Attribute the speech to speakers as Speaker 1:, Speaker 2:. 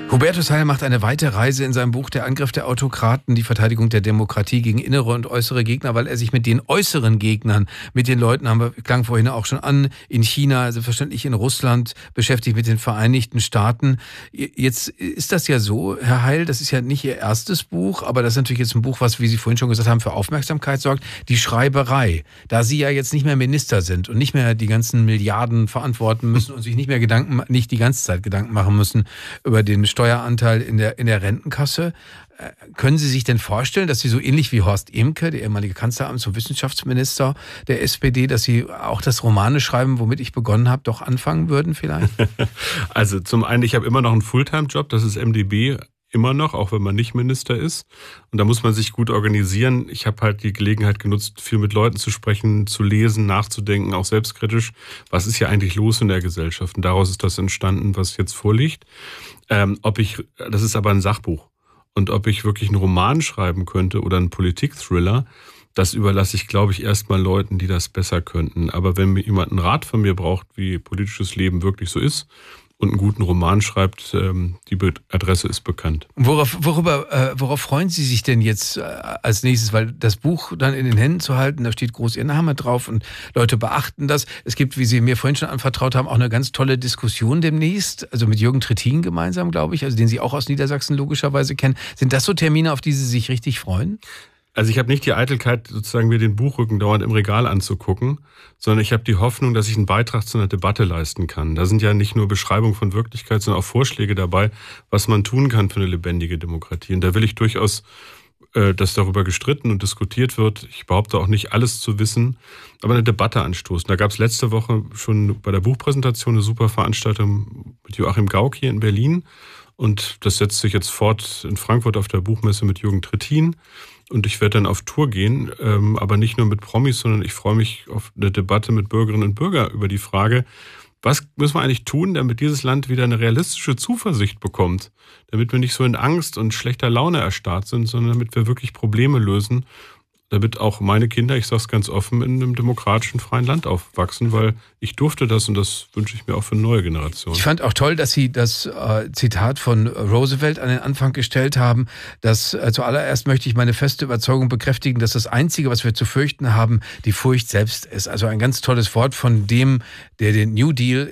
Speaker 1: Hubertus Heil macht eine weite Reise in seinem Buch Der Angriff der Autokraten, die Verteidigung der Demokratie gegen innere und äußere Gegner, weil er sich mit den äußeren Gegnern, mit den Leuten, klang vorhin auch schon an, in China, selbstverständlich in Russland, beschäftigt, mit den Vereinigten Staaten. Jetzt ist das ja so, Herr Heil, das ist ja nicht Ihr erstes Buch, aber das ist natürlich jetzt ein Buch, was, wie Sie vorhin schon gesagt haben, für Aufmerksamkeit sorgt. Die Schreiberei, da Sie ja jetzt nicht mehr Minister sind und nicht mehr die ganzen Milliarden verantworten müssen und sich nicht die ganze Zeit Gedanken machen müssen über den Steueranteil in der Rentenkasse. Können Sie sich denn vorstellen, dass Sie so ähnlich wie Horst Ehmke, der ehemalige Kanzleramts- und Wissenschaftsminister der SPD, dass Sie auch das Romane schreiben, womit ich begonnen habe, doch anfangen würden vielleicht?
Speaker 2: Also zum einen, ich habe immer noch einen Fulltime-Job, das ist MdB, immer noch, auch wenn man nicht Minister ist. Und da muss man sich gut organisieren. Ich habe halt die Gelegenheit genutzt, viel mit Leuten zu sprechen, zu lesen, nachzudenken, auch selbstkritisch. Was ist hier eigentlich los in der Gesellschaft? Und daraus ist das entstanden, was jetzt vorliegt. Das ist aber ein Sachbuch. Und ob ich wirklich einen Roman schreiben könnte oder einen Politik-Thriller, das überlasse ich, glaube ich, erstmal Leuten, die das besser könnten. Aber wenn mir jemand einen Rat von mir braucht, wie politisches Leben wirklich so ist, und einen guten Roman schreibt, die Adresse ist bekannt.
Speaker 1: Worauf freuen Sie sich denn jetzt als nächstes? Weil das Buch dann in den Händen zu halten, da steht groß Ihr Name drauf und Leute beachten das. Es gibt, wie Sie mir vorhin schon anvertraut haben, auch eine ganz tolle Diskussion demnächst, also mit Jürgen Trittin gemeinsam, glaube ich, also den Sie auch aus Niedersachsen logischerweise kennen. Sind das so Termine, auf die Sie sich richtig freuen?
Speaker 2: Also ich habe nicht die Eitelkeit, sozusagen mir den Buchrücken dauernd im Regal anzugucken, sondern ich habe die Hoffnung, dass ich einen Beitrag zu einer Debatte leisten kann. Da sind ja nicht nur Beschreibungen von Wirklichkeit, sondern auch Vorschläge dabei, was man tun kann für eine lebendige Demokratie. Und da will ich durchaus, dass darüber gestritten und diskutiert wird. Ich behaupte auch nicht, alles zu wissen, aber eine Debatte anstoßen. Da gab es letzte Woche schon bei der Buchpräsentation eine super Veranstaltung mit Joachim Gauck hier in Berlin. Und das setzt sich jetzt fort in Frankfurt auf der Buchmesse mit Jürgen Trittin. Und ich werde dann auf Tour gehen, aber nicht nur mit Promis, sondern ich freue mich auf eine Debatte mit Bürgerinnen und Bürgern über die Frage, was müssen wir eigentlich tun, damit dieses Land wieder eine realistische Zuversicht bekommt? Damit wir nicht so in Angst und schlechter Laune erstarrt sind, sondern damit wir wirklich Probleme lösen, damit auch meine Kinder, ich sage es ganz offen, in einem demokratischen, freien Land aufwachsen, weil ich durfte das und das wünsche ich mir auch für neue Generationen.
Speaker 1: Ich fand auch toll, dass Sie das Zitat von Roosevelt an den Anfang gestellt haben, dass zuallererst möchte ich meine feste Überzeugung bekräftigen, dass das Einzige, was wir zu fürchten haben, die Furcht selbst ist. Also ein ganz tolles Wort von dem, der den New Deal